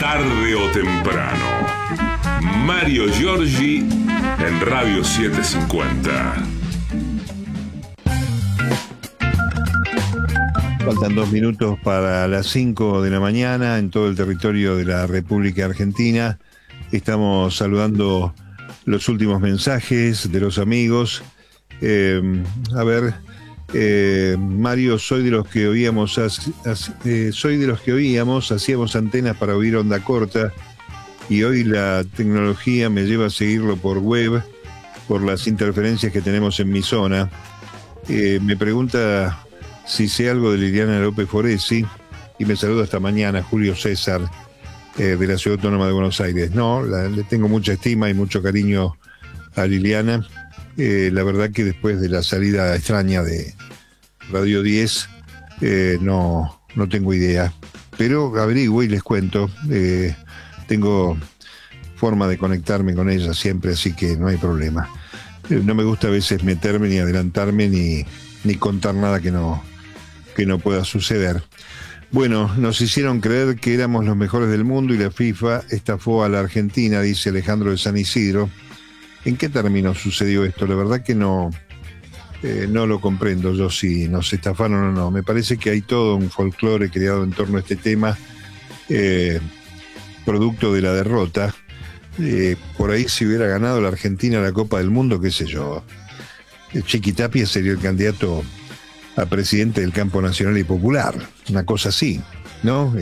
tarde o temprano. Mario Giorgi en Radio 750. Faltan 2 minutos para las 5 de la mañana en todo el territorio de la República Argentina. Estamos saludando los últimos mensajes de los amigos. Mario, soy de los que oíamos, hacíamos antenas para oír onda corta y hoy la tecnología me lleva a seguirlo por web por las interferencias que tenemos en mi zona. Me pregunta si sé algo de Liliana López Foresi y me saluda hasta mañana Julio César de la Ciudad Autónoma de Buenos Aires. No, le tengo mucha estima y mucho cariño a Liliana. La verdad que después de la salida extraña de Radio 10 no tengo idea, pero averiguo y les cuento. Tengo forma de conectarme con ella siempre, así que no hay problema. No me gusta a veces meterme ni adelantarme ni contar nada que no pueda suceder. Bueno, nos hicieron creer que éramos los mejores del mundo y la FIFA estafó a la Argentina, dice Alejandro de San Isidro. ¿En qué términos sucedió esto? La verdad que no lo comprendo yo si nos estafaron o no. Me parece que hay todo un folclore creado en torno a este tema, producto de la derrota. Por ahí si hubiera ganado la Argentina la Copa del Mundo, qué sé yo, Chiqui Tapia sería el candidato a presidente del campo nacional y popular, una cosa así, ¿no?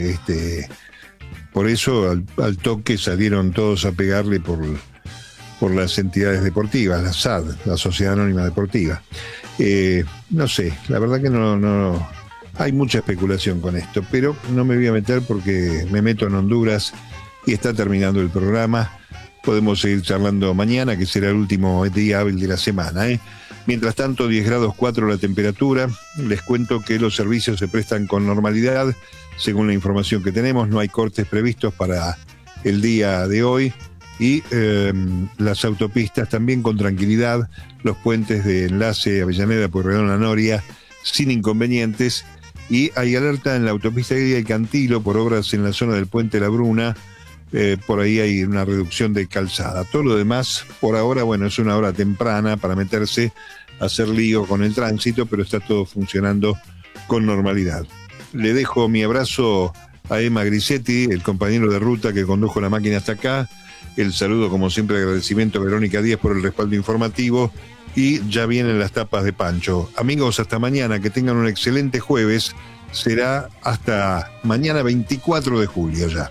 Por eso al toque salieron todos a pegarle por las entidades deportivas, la SAD, la Sociedad Anónima Deportiva. No sé, la verdad que no hay mucha especulación con esto, pero no me voy a meter porque me meto en Honduras y está terminando el programa. Podemos seguir charlando mañana, que será el último día hábil de la semana, ¿eh? Mientras tanto, 10 grados 4 la temperatura. Les cuento que los servicios se prestan con normalidad, según la información que tenemos. No hay cortes previstos para el día de hoy. Y las autopistas también con tranquilidad. Los puentes de enlace Avellaneda, Pueyrredón, La Noria, sin inconvenientes. Y hay alerta en la autopista Guía y Cantilo por obras en la zona del Puente La Bruna. Por ahí hay una reducción de calzada. Todo lo demás, por ahora, bueno, es una hora temprana para meterse a hacer lío con el tránsito, pero está todo funcionando con normalidad. Le dejo mi abrazo a Emma Grisetti, el compañero de ruta que condujo la máquina hasta acá. El saludo, como siempre, agradecimiento a Verónica Díaz por el respaldo informativo. Y ya vienen las tapas de Pancho. Amigos, hasta mañana, que tengan un excelente jueves. Será hasta mañana 24 de julio ya.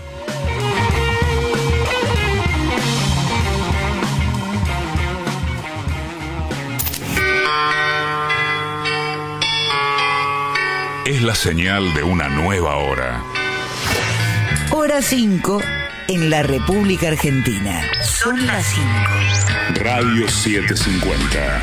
Es la señal de una nueva hora. Hora 5 en la República Argentina. Son las 5. Radio 750.